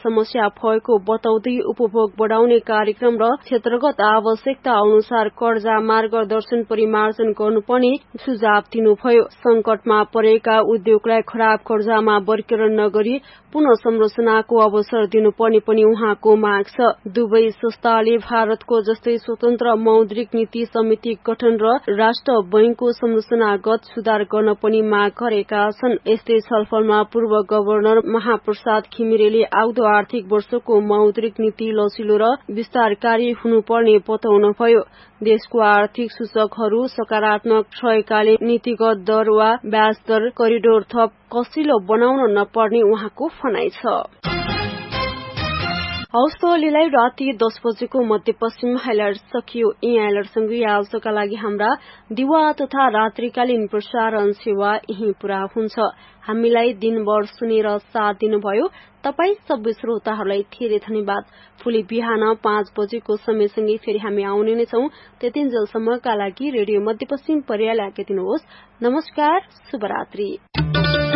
समस्या भएको बताउँदै उपभोग बढाउने कार्यक्रम र क्षेत्रगत आवश्यकता अनुसार कर्जा मार्गदर्शन परिमार्जन गर्नुपर्ने सुझाव दिनुभयो। संकटमा परेका उद्योगलाई खराब कर्जामा वर्गीकरण नगरी पुनः संरचनाको अवसर दिनुपर्ने पनि उहाँको माग छ। दुवै संस्थाले भारतको जस्तै स्वतन्त्र मौद्रिक नीति समिति गठन र राष्ट्र बैंकको संरचनागत सुधार गर्न पनि माग गरेका छन्। यस्तै छलफलमा पूर्व गभर्नर महाप्रसाद घिमिरेले आउँदो आर्थिक वर्षको मौद्रिक नीति लचिलो र विस्तारकारी हुनुपर्ने बताउनुभयो। देशको आर्थिक सूचकहरू सकारात्मक रहेकाले नीतिगत दर वा ब्याज दर करिडोर थप कसिलो बनाउन नपर्ने उहाँको भनाइ छ। हौस् त अहिलेलाई राति 10 बजेको मध्यपश्चिम हाइलाइट सकियो। यी हाइलाइटसँगै आजका लागि हाम्रा दिवा तथा रात्रिकालीन प्रसारण सेवा यही पूरा हुन्छ। हामीलाई दिनभर सुनेर साथ दिनुभयो तपाई सबै श्रोताहरूलाई धेरै धन्यवाद। भोलि बिहान 5 बजेको समयसँगै फेरि हामी आउने नै छौं। त्यतिन्जेलसम्मका लागि रेडियो मध्यपश्चिम पर्यालाई आज्ञा दिनुहोस्। नमस्कार, शुभरात्रि।